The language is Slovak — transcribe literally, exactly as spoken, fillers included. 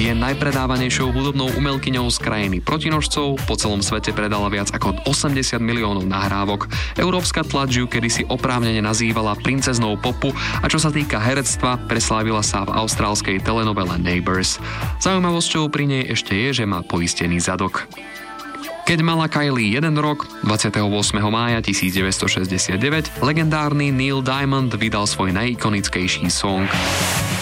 Je najpredávanejšou hudobnou umelkyňou z krajiny protinožcov, po celom svete predala viac ako osemdesiat miliónov nahrávok. Európska tlač ju kedysi oprávnene nazývala princeznou popu a čo sa týka herectva, preslávila sa v austrálskej telenovele Neighbours. Zaujímavosťou pri nej ešte je, že má poistený zadok. Keď mala Kylie jeden rok, dvadsiateho ôsmeho mája tisícdeväťstošesťdesiatdeväť, legendárny Neil Diamond vydal svoj najikonickejší song.